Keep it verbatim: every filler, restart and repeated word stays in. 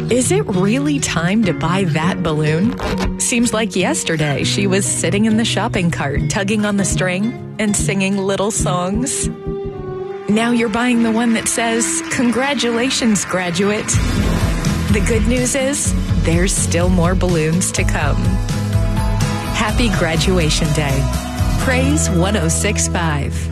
Is it really time to buy that balloon? Seems like yesterday she was sitting in the shopping cart, tugging on the string and singing little songs. Now you're buying the one that says, "Congratulations, graduate." The good news is, there's still more balloons to come. Happy Graduation Day. Praise one oh six point five.